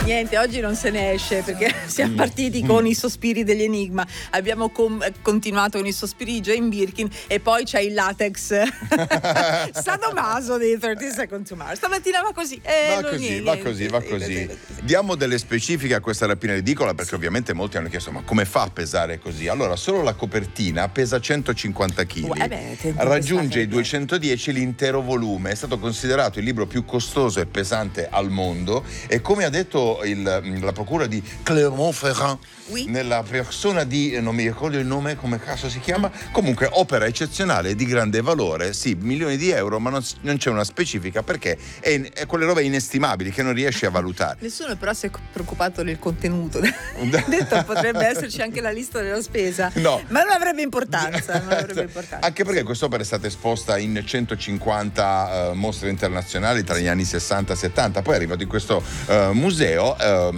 Niente, oggi non se ne esce perché siamo partiti con i sospiri degli Enigma, abbiamo continuato con i sospiri di Jane Birkin e poi c'è il latex sadomaso dei 30 Seconds to Mars. Stamattina va così. Va così. Diamo delle specifiche a questa rapina ridicola perché ovviamente molti hanno chiesto ma come fa a pesare così? Allora, solo la copertina pesa 150 kg, raggiunge i 210 l'intero volume, è stato considerato il libro più costoso e pesante al mondo e come ha detto la procura di Clermont-Ferrand, nella persona di, non mi ricordo il nome, come cazzo si chiama, comunque opera eccezionale di grande valore, sì, milioni di euro, ma non c'è una specifica perché è quelle robe inestimabili che non riesci a valutare. Nessuno però si è preoccupato del contenuto. Detto potrebbe esserci anche la lista della spesa, no, ma non avrebbe importanza, anche perché quest'opera è stata esposta in 150 mostre internazionali tra gli anni 60 e 70, poi è arrivato in questo museo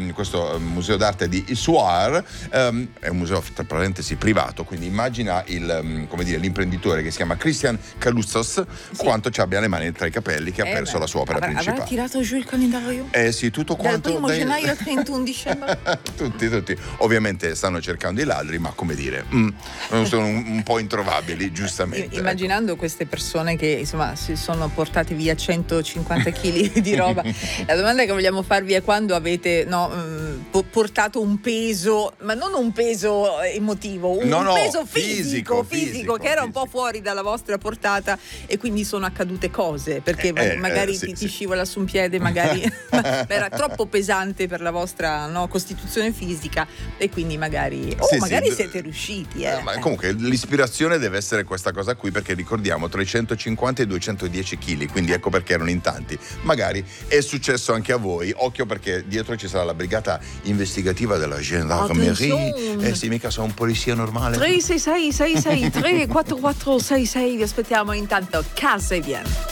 d'arte di Issoire. È un museo tra parentesi privato, quindi immagina l'imprenditore che si chiama Christian Kaloutzos, quanto ci abbia le mani tra i capelli, che ha perso la sua opera principale. Avrà tirato giù il calendario? Sì, tutto quanto. Dal 1 gennaio al 31 dicembre. tutti. Ovviamente stanno cercando i ladri, ma come dire, sono un po' introvabili, giustamente. Immaginando queste persone che insomma si sono portate via 150 kg di roba, la domanda che vogliamo farvi è quando avete portato un peso, ma non un peso emotivo, peso fisico che era un po' fuori dalla vostra portata e quindi sono accadute cose perché magari ti scivola su un piede, magari era troppo pesante per la vostra costituzione fisica e quindi magari siete riusciti. Ma comunque l'ispirazione deve essere questa cosa qui, perché ricordiamo tra i 150 e i 210 kg, quindi ecco perché erano in tanti. Magari è successo anche a voi, occhio perché dietro ci sarà la brigata investigativa della gendarmerie. Sì, mica sono un polizia normale. 366 66 344 66, vi aspettiamo. Intanto Casa e Viene.